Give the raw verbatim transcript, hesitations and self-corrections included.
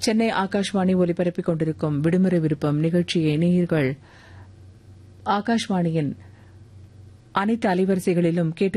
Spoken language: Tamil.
சென்னை ஆகாஷ்வாணி ஒலிபரப்பிக் கொண்டிருக்கும் விடுமுறை விருப்பம் நிகழ்ச்சியை நேயர்கள் ஆகாஷ்வாணியின் அனைத்து அலைவரிசைகளிலும் கேட்டு